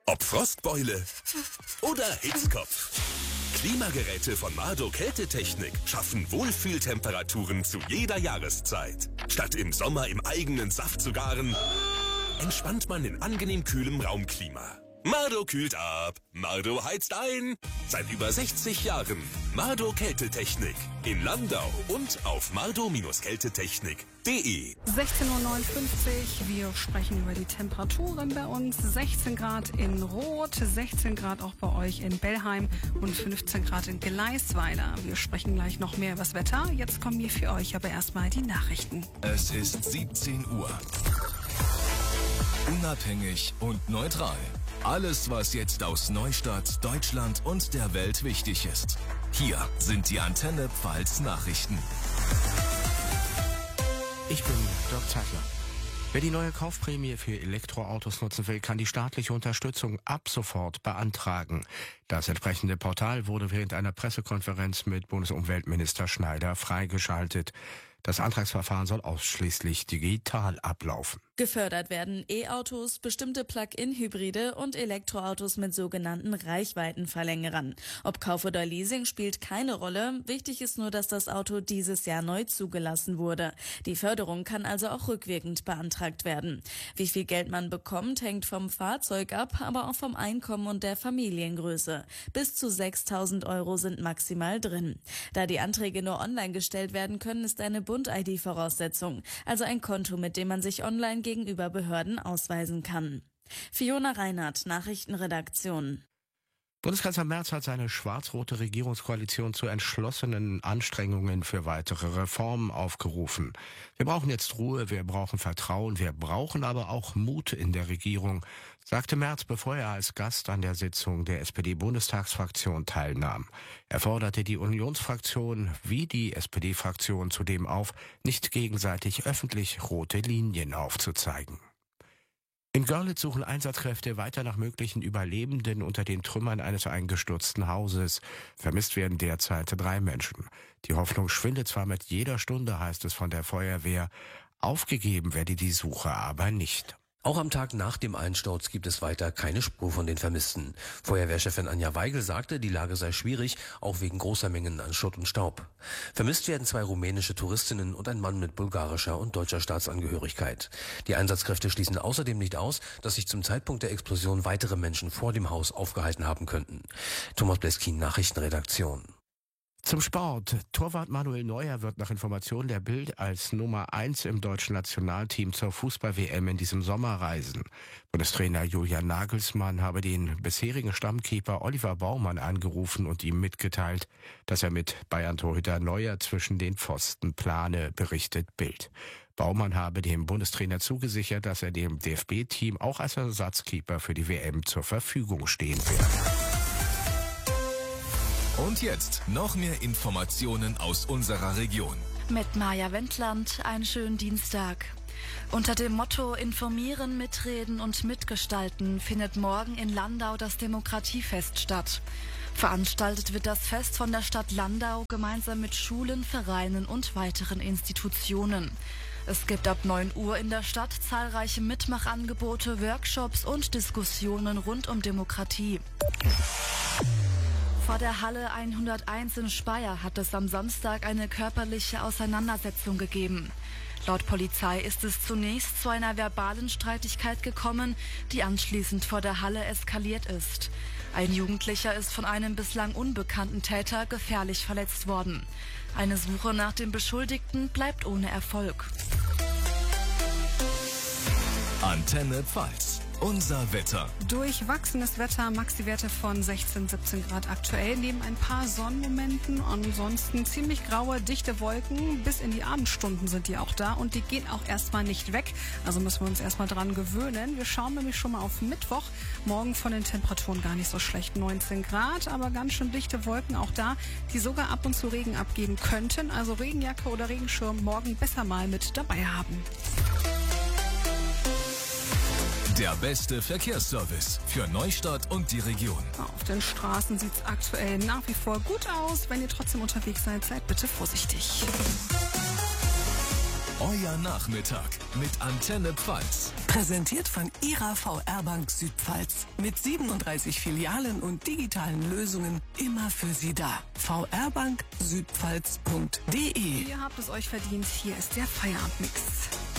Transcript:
Ob Frostbeule oder Hitzkopf. Klimageräte von Mardo Kältetechnik schaffen Wohlfühltemperaturen zu jeder Jahreszeit. Statt im Sommer im eigenen Saft zu garen, entspannt man in angenehm kühlem Raumklima. Mardo kühlt ab, Mardo heizt ein. Seit über 60 Jahren Mardo Kältetechnik in Landau und auf mardo-kältetechnik.de. 16:59 Uhr, wir sprechen über die Temperaturen bei uns. 16 Grad in Roth, 16 Grad auch bei euch in Bellheim und 15 Grad in Gleisweiler. Wir sprechen gleich noch mehr über das Wetter. Jetzt kommen wir für euch aber erstmal die Nachrichten. Es ist 17 Uhr. Unabhängig und neutral. Alles, was jetzt aus Neustadt, Deutschland und der Welt wichtig ist. Hier sind die Antenne Pfalz Nachrichten. Ich bin Dirk Zeitler. Wer die neue Kaufprämie für Elektroautos nutzen will, kann die staatliche Unterstützung ab sofort beantragen. Das entsprechende Portal wurde während einer Pressekonferenz mit Bundesumweltminister Schneider freigeschaltet. Das Antragsverfahren soll ausschließlich digital ablaufen. Gefördert werden E-Autos, bestimmte Plug-in-Hybride und Elektroautos mit sogenannten Reichweitenverlängerern. Ob Kauf oder Leasing spielt keine Rolle. Wichtig ist nur, dass das Auto dieses Jahr neu zugelassen wurde. Die Förderung kann also auch rückwirkend beantragt werden. Wie viel Geld man bekommt, hängt vom Fahrzeug ab, aber auch vom Einkommen und der Familiengröße. Bis zu 6.000 € sind maximal drin. Da die Anträge nur online gestellt werden können, ist eine Bund-ID Voraussetzung, also ein Konto, mit dem man sich online gegenüber Behörden ausweisen kann. Fiona Reinhardt, Nachrichtenredaktion. Bundeskanzler Merz hat seine schwarz-rote Regierungskoalition zu entschlossenen Anstrengungen für weitere Reformen aufgerufen. Wir brauchen jetzt Ruhe, wir brauchen Vertrauen, wir brauchen aber auch Mut in der Regierung, sagte Merz, bevor er als Gast an der Sitzung der SPD-Bundestagsfraktion teilnahm. Er forderte die Unionsfraktion wie die SPD-Fraktion zudem auf, nicht gegenseitig öffentlich rote Linien aufzuzeigen. In Görlitz suchen Einsatzkräfte weiter nach möglichen Überlebenden unter den Trümmern eines eingestürzten Hauses. Vermisst werden derzeit 3 Menschen. Die Hoffnung schwindet zwar mit jeder Stunde, heißt es von der Feuerwehr. Aufgegeben werde die Suche aber nicht. Auch am Tag nach dem Einsturz gibt es weiter keine Spur von den Vermissten. Feuerwehrchefin Anja Weigel sagte, die Lage sei schwierig, auch wegen großer Mengen an Schutt und Staub. Vermisst werden 2 rumänische Touristinnen und ein Mann mit bulgarischer und deutscher Staatsangehörigkeit. Die Einsatzkräfte schließen außerdem nicht aus, dass sich zum Zeitpunkt der Explosion weitere Menschen vor dem Haus aufgehalten haben könnten. Thomas Bleskin, Nachrichtenredaktion. Zum Sport. Torwart Manuel Neuer wird nach Informationen der Bild als Nummer 1 im deutschen Nationalteam zur Fußball-WM in diesem Sommer reisen. Bundestrainer Julian Nagelsmann habe den bisherigen Stammkeeper Oliver Baumann angerufen und ihm mitgeteilt, dass er mit Bayern-Torhüter Neuer zwischen den Pfosten plane, berichtet Bild. Baumann habe dem Bundestrainer zugesichert, dass er dem DFB-Team auch als Ersatzkeeper für die WM zur Verfügung stehen werde. Und jetzt noch mehr Informationen aus unserer Region. Mit Maja Wendland, einen schönen Dienstag. Unter dem Motto Informieren, Mitreden und Mitgestalten findet morgen in Landau das Demokratiefest statt. Veranstaltet wird das Fest von der Stadt Landau gemeinsam mit Schulen, Vereinen und weiteren Institutionen. Es gibt ab 9 Uhr in der Stadt zahlreiche Mitmachangebote, Workshops und Diskussionen rund um Demokratie. Vor der Halle 101 in Speyer hat es am Samstag eine körperliche Auseinandersetzung gegeben. Laut Polizei ist es zunächst zu einer verbalen Streitigkeit gekommen, die anschließend vor der Halle eskaliert ist. Ein Jugendlicher ist von einem bislang unbekannten Täter gefährlich verletzt worden. Eine Suche nach dem Beschuldigten bleibt ohne Erfolg. Antenne Pfalz. Unser Wetter. Durchwachsenes Wetter, Maxi-Werte von 16, 17 Grad aktuell, neben ein paar Sonnenmomenten. Ansonsten ziemlich graue, dichte Wolken. Bis in die Abendstunden sind die auch da und die gehen auch erstmal nicht weg. Also müssen wir uns erstmal dran gewöhnen. Wir schauen nämlich schon mal auf Mittwoch. Morgen von den Temperaturen gar nicht so schlecht. 19 Grad, aber ganz schön dichte Wolken auch da, die sogar ab und zu Regen abgeben könnten. Also Regenjacke oder Regenschirm morgen besser mal mit dabei haben. Der beste Verkehrsservice für Neustadt und die Region. Auf den Straßen sieht es aktuell nach wie vor gut aus. Wenn ihr trotzdem unterwegs seid, seid bitte vorsichtig. Euer Nachmittag mit Antenne Pfalz. Präsentiert von Ihrer VR-Bank Südpfalz. Mit 37 Filialen und digitalen Lösungen immer für Sie da. vrbanksüdpfalz.de. Ihr habt es euch verdient. Hier ist der Feierabendmix.